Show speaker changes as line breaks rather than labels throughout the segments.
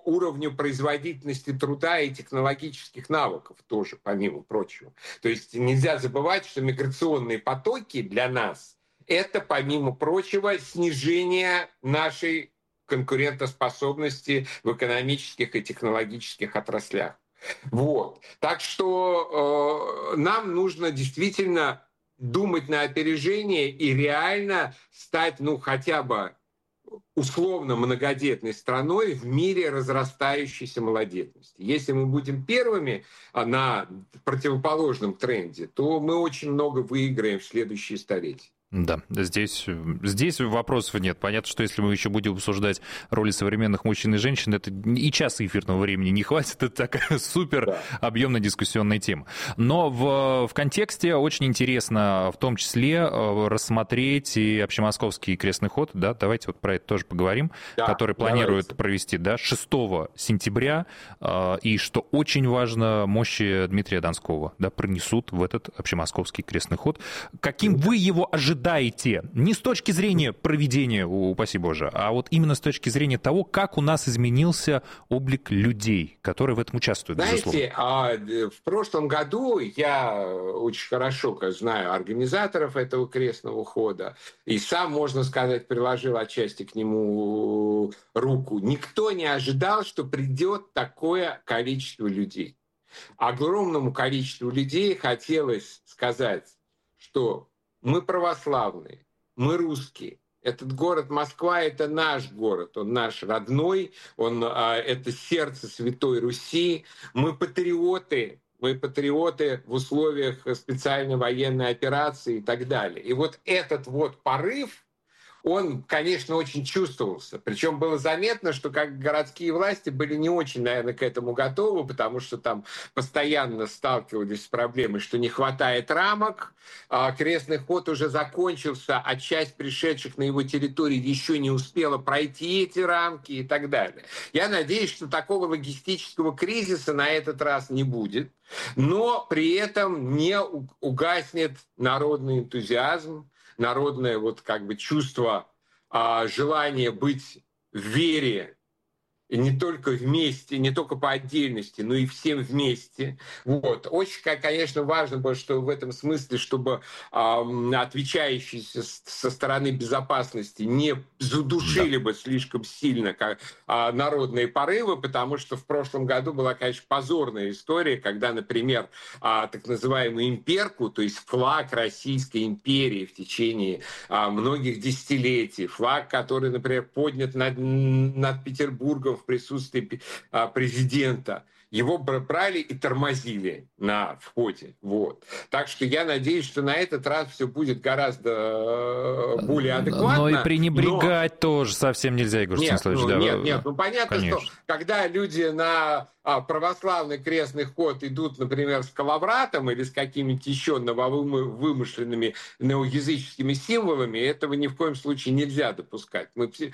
уровню производительности труда и технологических навыков тоже, помимо прочего. То есть нельзя забывать, что миграционные потоки для нас — это, помимо прочего, снижение нашей конкурентоспособности в экономических и технологических отраслях. Вот. Так что нам нужно действительно думать на опережение и реально стать, ну, хотя бы условно многодетной страной в мире разрастающейся малодетности. Если мы будем первыми на противоположном тренде, то мы очень много выиграем в следующие столетия.
Да, здесь вопросов нет. Понятно, что если мы еще будем обсуждать роли современных мужчин и женщин, это и часа эфирного времени не хватит. Это такая супер объемная дискуссионная тема. Но в контексте очень интересно в том числе рассмотреть и общемосковский крестный ход. Да, давайте вот про это тоже поговорим, который планируют провести 6 сентября. И что очень важно, мощи Дмитрия Донского пронесут в этот общемосковский крестный ход. Каким вы его ожидаете? Не с точки зрения проведения, упаси Боже, а вот именно с точки зрения того, как у нас изменился облик людей, которые в этом участвуют.
Знаете, в прошлом году я очень хорошо знаю организаторов этого крестного хода и сам, можно сказать, приложил отчасти к нему руку. Никто не ожидал, что придет такое количество людей. Огромному количеству людей хотелось сказать, что мы православные, мы русские. Этот город Москва — это наш город, он наш родной, это сердце Святой Руси. Мы патриоты в условиях специальной военной операции и так далее. И вот этот вот порыв, он, конечно, очень чувствовался. Причем было заметно, что как городские власти были не очень, наверное, к этому готовы, потому что там постоянно сталкивались с проблемой, что не хватает рамок, крестный ход уже закончился, а часть пришедших на его территорию еще не успела пройти эти рамки и так далее. Я надеюсь, что такого логистического кризиса на этот раз не будет, но при этом не угаснет народный энтузиазм, народное чувство, желание быть в вере, и не только вместе, не только по отдельности, но и всем вместе. Вот. Очень, конечно, важно было, что в этом смысле, чтобы отвечающие со стороны безопасности не задушили бы слишком сильно народные порывы, потому что в прошлом году была, конечно, позорная история, когда, например, так называемую имперку, то есть флаг Российской империи в течение многих десятилетий, флаг, который, например, поднят над Петербургом в присутствии президента, его брали и тормозили на входе. Вот. Так что я надеюсь, что на этот раз все будет гораздо более адекватно.
Но и пренебрегать тоже совсем нельзя, Егор Станиславович.
Нет, понятно, конечно, что когда люди на православный крестный ход идут, например, с коловратом или с какими-то еще нововымышленными неоязыческими символами, этого ни в коем случае нельзя допускать.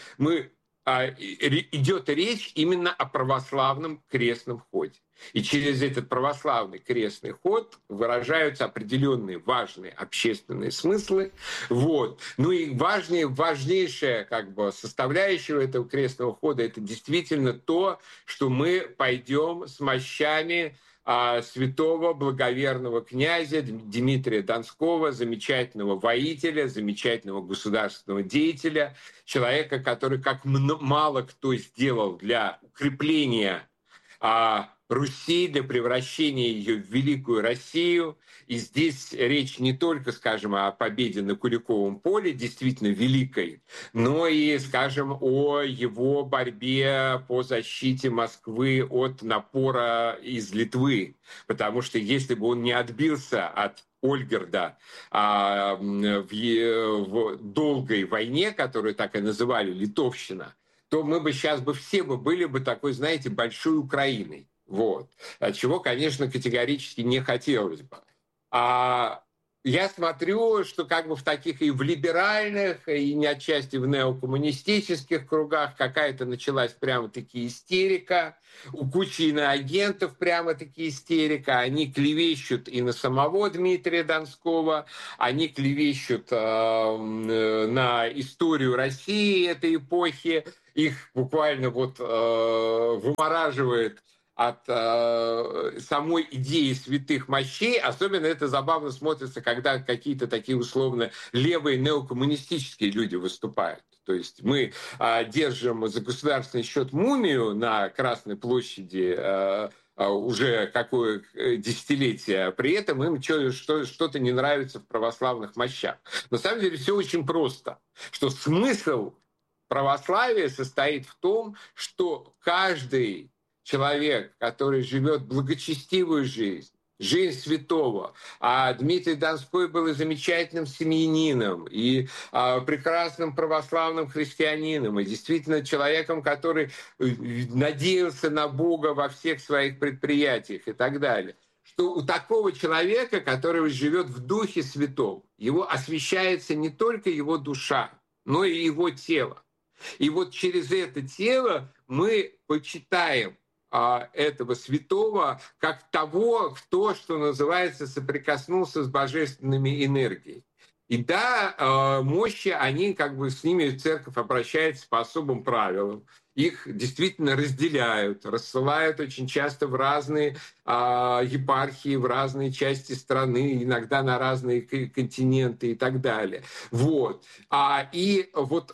Идет речь именно о православном крестном ходе. И через этот православный крестный ход выражаются определенные важные общественные смыслы. Вот. Ну и важнейшая составляющая этого крестного хода — это действительно то, что мы пойдем с мощами святого благоверного князя Дмитрия Донского, замечательного воителя, замечательного государственного деятеля, человека, который как мало кто сделал для укрепления Руси, для превращения ее в великую Россию. И здесь речь не только, скажем, о победе на Куликовом поле, действительно великой, но и, скажем, о его борьбе по защите Москвы от напора из Литвы. Потому что если бы он не отбился от Ольгерда в долгой войне, которую так и называли Литовщина, то мы бы сейчас все были бы такой, знаете, большой Украиной. Вот. Чего, конечно, категорически не хотелось бы. Я смотрю, что в таких и в либеральных, и не отчасти в неокоммунистических кругах какая-то началась прямо-таки истерика. У кучи иноагентов прямо-таки истерика. Они клевещут и на самого Дмитрия Донского, они клевещут на историю России этой эпохи. их буквально вот вымораживает от самой идеи святых мощей. Особенно это забавно смотрится, когда какие-то такие условно левые неокоммунистические люди выступают. То есть мы держим за государственный счет мумию на Красной площади уже какое десятилетие, а при этом им что-то не нравится в православных мощах. На самом деле все очень просто, что смысл православия состоит в том, что каждый человек, который живет благочестивую жизнь, жизнь святого. А Дмитрий Донской был и замечательным семьянином, и прекрасным православным христианином, и действительно человеком, который надеялся на Бога во всех своих предприятиях и так далее. Что у такого человека, который живет в Духе Святом, его освящается не только его душа, но и его тело. И вот через это тело мы почитаем этого святого как того, кто, что называется, соприкоснулся с божественными энергиями. И да, мощи, они как бы с ними церковь обращается по особым правилам. Их действительно разделяют, рассылают очень часто в разные епархии, в разные части страны, иногда на разные континенты и так далее. Вот. И вот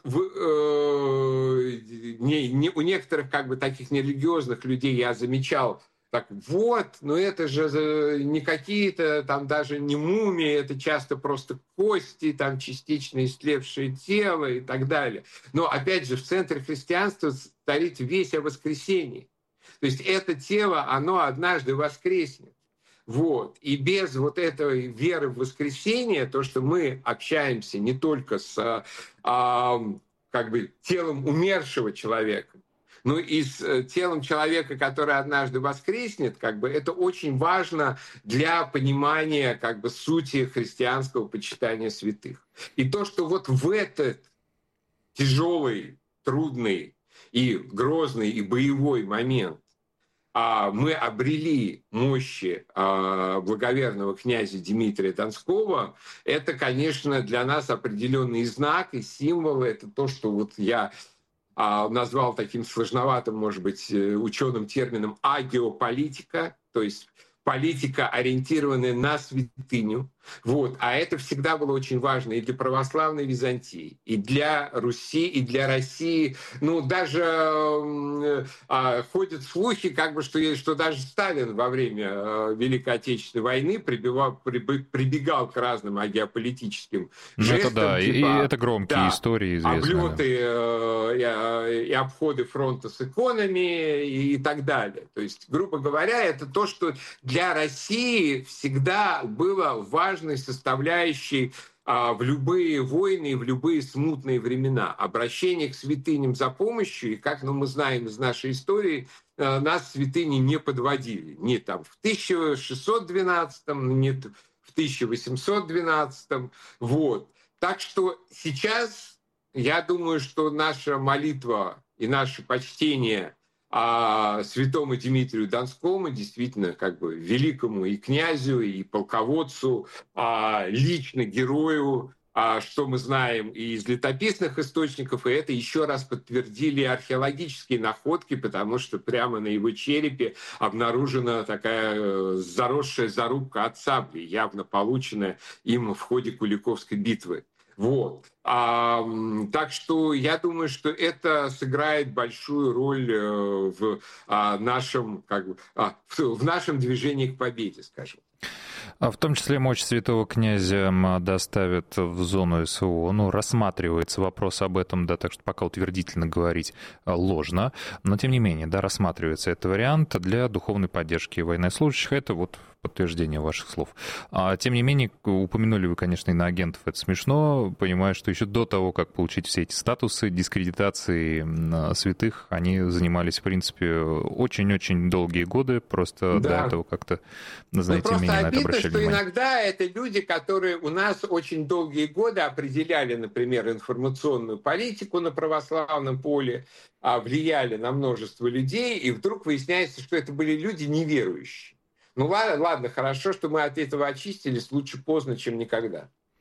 у некоторых как бы таких нерелигиозных людей я замечал, так вот, но это же не какие-то там даже не мумии, это часто просто кости, там частично истлевшее тело и так далее. Но опять же, в центре христианства стоит весть о воскресении. То есть это тело, оно однажды воскреснет. Вот. И без вот этой веры в воскресение, то, что мы общаемся не только с как бы телом умершего человека, ну и с телом человека, который однажды воскреснет, как бы это очень важно для понимания как бы сути христианского почитания святых. И то, что вот в этот тяжелый, трудный и грозный и боевой момент мы обрели мощи благоверного князя Дмитрия Донского, это, конечно, для нас определенный знак и символ. Это то, что вот я назвал таким сложноватым, может быть, ученым термином агеополитика, то есть политика, ориентированная на святыню. Вот. А это всегда было очень важно и для православной Византии, и для Руси, и для России. Ну, даже ходят слухи, как бы, что даже Сталин во время Великой Отечественной войны прибегал к разным агеополитическим жестам.
Это да, типа, и это громкие истории известные.
Облеты и обходы фронта с иконами и так далее. То есть, грубо говоря, это то, что для России всегда было важной составляющей в любые войны и в любые смутные времена. Обращение к святыням за помощью, и как мы знаем из нашей истории, нас святыни не подводили. Ни там в 1612-м, ни в 1812-м. Вот. Так что сейчас, я думаю, что наша молитва и наше почтение святому Дмитрию Донскому, действительно, как бы великому и князю, и полководцу, лично герою, что мы знаем и из летописных источников, и это еще раз подтвердили археологические находки, потому что прямо на его черепе обнаружена такая заросшая зарубка от сабли, явно полученная им в ходе Куликовской битвы. Вот. Так что я думаю, что это сыграет большую роль в нашем движении к победе, скажем.
В том числе мощь святого князя доставят в зону СВО. Ну, рассматривается вопрос об этом, да, так что пока утвердительно говорить ложно. Но, тем не менее, да, рассматривается этот вариант для духовной поддержки военнослужащих. Это вот подтверждение ваших слов. Тем не менее, упомянули вы, конечно, иноагентов. Это смешно. Понимаю, что еще до того, как получить все эти статусы дискредитации святых, они занимались, в принципе, очень-очень долгие годы. Просто до этого как-то, знаете, менее на это обращали
что
внимание.
Иногда это люди, которые у нас очень долгие годы определяли, например, информационную политику на православном поле, влияли на множество людей, и вдруг выясняется, что это были люди неверующие. Ну ладно, хорошо, что мы от этого очистились, лучше поздно, чем никогда.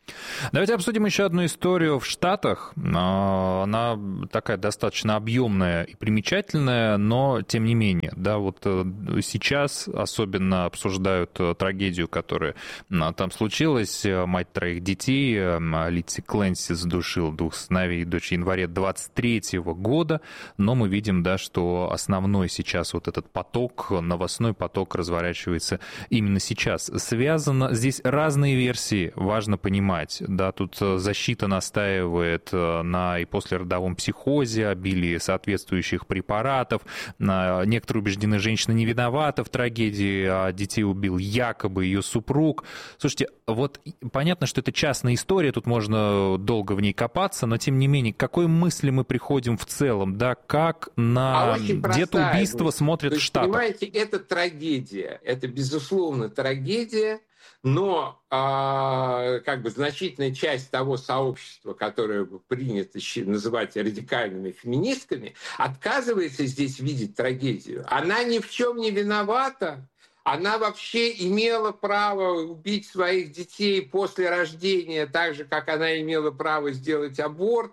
Давайте обсудим еще одну историю в Штатах. Она такая достаточно объемная и примечательная, но тем не менее. Да, вот сейчас особенно обсуждают трагедию, которая там случилась. Мать 3 детей, Линдси Кленси, задушил 2 сыновей и дочь в январе 23 года. Но мы видим, да, что основной сейчас вот этот поток, новостной поток разворачивается именно сейчас. Связано здесь разные версии, важно понимать. Да, тут защита настаивает на и послеродовом психозе, обилии соответствующих препаратов. Некоторые убеждены, женщина не виновата в трагедии, а детей убил якобы ее супруг. Слушайте, вот понятно, что это частная история, тут можно долго в ней копаться, но тем не менее, к какой мысли мы приходим в целом, да, как на где-то убийство смотрят в Штатах?
Понимаете, это трагедия, это безусловно трагедия. Но как бы значительная часть того сообщества, которое принято называть радикальными феминистками, отказывается здесь видеть трагедию. Она ни в чем не виновата. Она вообще имела право убить своих детей после рождения, так же, как она имела право сделать аборт.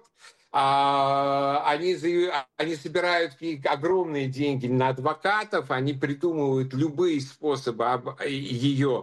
Они собирают огромные деньги на адвокатов, они придумывают любые способы ее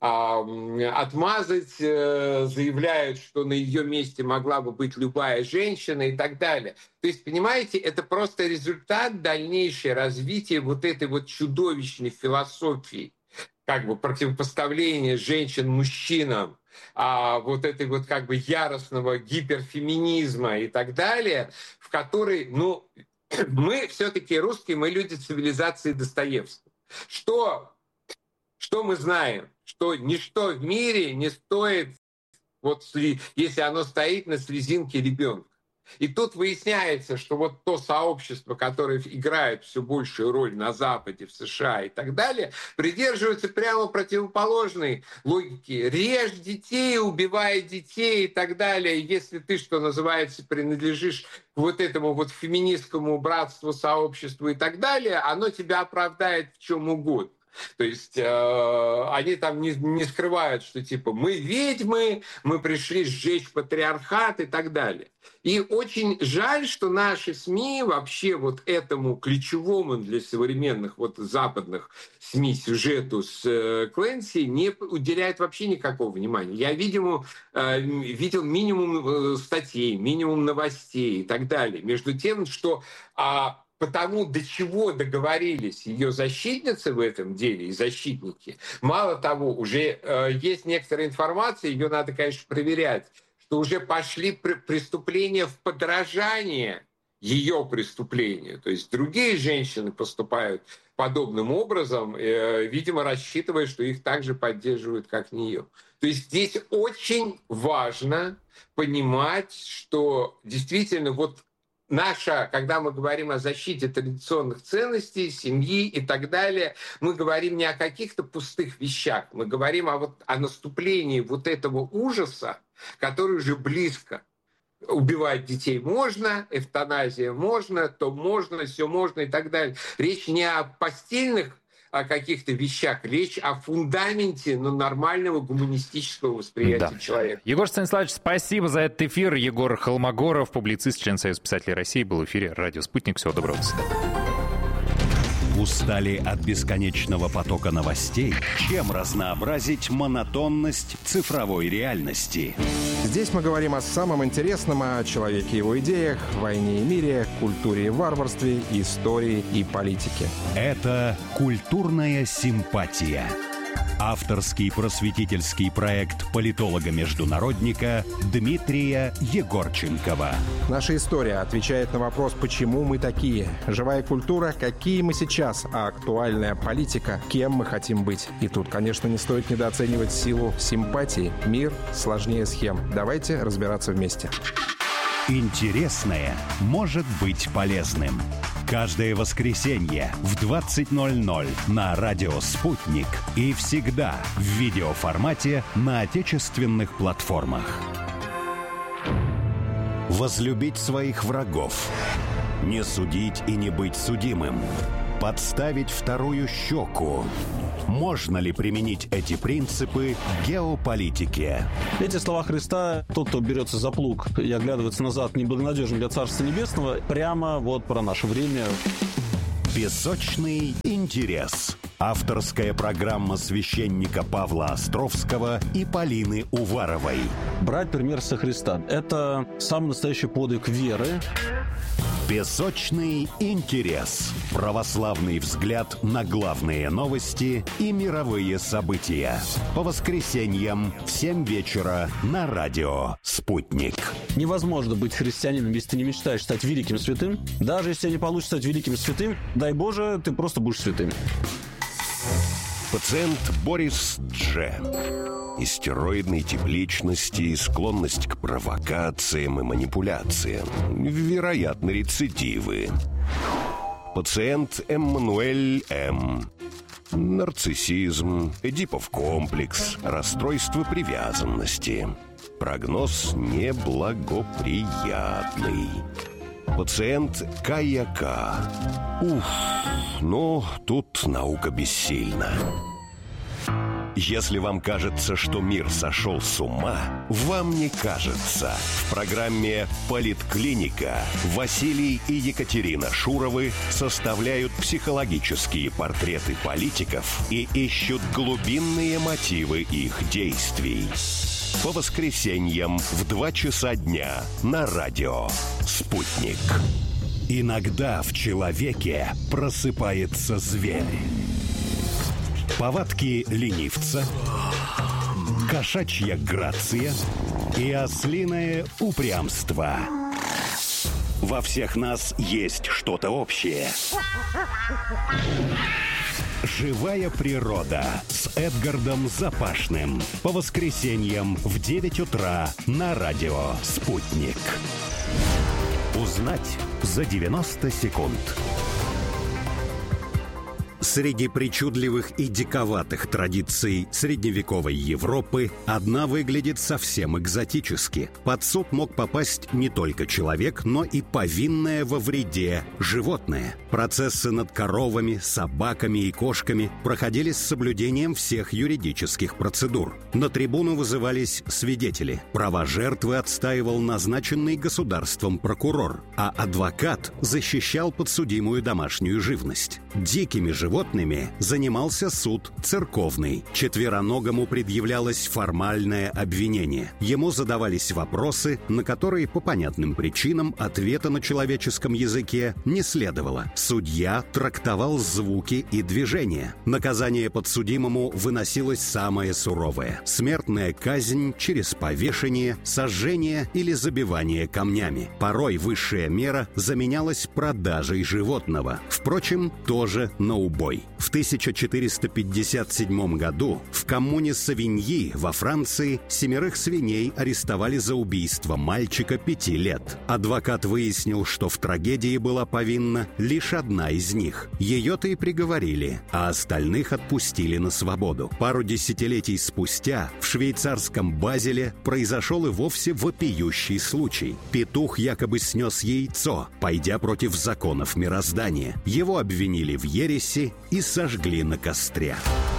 отмазать, заявляют, что на ее месте могла бы быть любая женщина и так далее. То есть, понимаете, это просто результат дальнейшего развития вот этой вот чудовищной философии, как бы противопоставления женщин мужчинам, вот этой вот как бы яростного гиперфеминизма и так далее, в которой, ну, мы все-таки русские, мы люди цивилизации Достоевского. Что мы знаем? Что ничто в мире не стоит, вот, если оно стоит на слезинке ребенка. И тут выясняется, что вот то сообщество, которое играет все большую роль на Западе, в США и так далее, придерживается прямо противоположной логики. Режь детей, убивай детей и так далее. Если ты, что называется, принадлежишь к вот этому вот феминистскому братству, сообществу и так далее, оно тебя оправдает в чем угодно. То есть они там не скрывают, что типа мы ведьмы, мы пришли сжечь патриархат и так далее. И очень жаль, что наши СМИ вообще вот этому ключевому для современных вот западных СМИ сюжету с Кленси не уделяют вообще никакого внимания. Я видел минимум статей, минимум новостей и так далее. Между тем, что потому до чего договорились ее защитницы в этом деле и защитники. Мало того, уже есть некоторая информация, ее надо, конечно, проверять, что уже пошли преступления в подражание ее преступлению. То есть другие женщины поступают подобным образом, видимо, рассчитывая, что их также поддерживают, как нее. То есть здесь очень важно понимать, что действительно вот когда мы говорим о защите традиционных ценностей, семьи и так далее, мы говорим не о каких-то пустых вещах, мы говорим о наступлении вот этого ужаса, который уже близко. Убивать детей можно, эвтаназия можно, то можно, все можно и так далее. Речь не о постельных каких-то вещах, речь о фундаменте нормального гуманистического восприятия человека.
Егор Станиславович, спасибо за этот эфир. Егор Холмогоров, публицист, член Союза писателей России, был в эфире «Радио Спутник». Всего доброго, до свидания.
Устали от бесконечного потока новостей? Чем разнообразить монотонность цифровой реальности?
Здесь мы говорим о самом интересном, о человеке и его идеях, войне и мире, культуре и варварстве, истории и политике.
Это «Культурная симпатия». Авторский просветительский проект политолога-международника Дмитрия Егорченкова.
Наша история отвечает на вопрос, почему мы такие. Живая культура, какие мы сейчас, а актуальная политика, кем мы хотим быть. И тут, конечно, не стоит недооценивать силу симпатии. Мир сложнее схем. Давайте разбираться вместе.
Интересное может быть полезным. Каждое воскресенье в 20:00 на радио «Спутник» и всегда в видеоформате на отечественных платформах. Возлюбить своих врагов. Не судить и не быть судимым. Подставить вторую щеку. Можно ли применить эти принципы к геополитике?
Эти слова Христа: тот, кто берется за плуг и оглядывается назад, неблагонадежен для Царства Небесного, прямо вот про наше время.
Песочный интерес. Авторская программа священника Павла Островского и Полины Уваровой.
Брать пример со Христа – это самый настоящий подвиг веры.
Песочный интерес. Православный взгляд на главные новости и мировые события. По воскресеньям в 7 вечера на радио «Спутник».
Невозможно быть христианином, если ты не мечтаешь стать великим святым. Даже если не получится стать великим святым, дай Боже, ты просто будешь святым.
Пациент Борис Дж. Истероидный тип личности, склонность к провокациям и манипуляциям. Вероятно, рецидивы. Пациент Эммануэль М. Нарциссизм, Эдипов комплекс, расстройство привязанности. Прогноз неблагоприятный. Пациент Каяка. Тут наука бессильна. Если вам кажется, что мир сошел с ума, вам не кажется. В программе «Политклиника» Василий и Екатерина Шуровы составляют психологические портреты политиков и ищут глубинные мотивы их действий. По воскресеньям в 2 часа дня на радио «Спутник». Иногда в человеке просыпается зверь. Повадки ленивца, кошачья грация и ослиное упрямство. Во всех нас есть что-то общее. «Живая природа» с Эдгардом Запашным. По воскресеньям в 9 утра на радио «Спутник». Узнать за 90 секунд. Среди причудливых и диковатых традиций средневековой Европы одна выглядит совсем экзотически. Под суд мог попасть не только человек, но и повинное во вреде животное. Процессы над коровами, собаками и кошками проходили с соблюдением всех юридических процедур. На трибуну вызывались свидетели. Права жертвы отстаивал назначенный государством прокурор, а адвокат защищал подсудимую домашнюю живность. Дикими животными занимался суд церковный. Четвероногому предъявлялось формальное обвинение. Ему задавались вопросы, на которые по понятным причинам ответа на человеческом языке не следовало. Судья трактовал звуки и движения. Наказание подсудимому выносилось самое суровое: смертная казнь через повешение, сожжение или забивание камнями. Порой высшая мера заменялась продажей животного. Впрочем, тоже на убой. В 1457 году в коммуне Савиньи во Франции 7 свиней арестовали за убийство мальчика 5 лет. Адвокат выяснил, что в трагедии была повинна лишь одна из них. Ее-то и приговорили, а остальных отпустили на свободу. Пару десятилетий спустя в швейцарском Базеле произошел и вовсе вопиющий случай. Петух якобы снес яйцо, пойдя против законов мироздания. Его обвинили в ереси и сожгли на костре.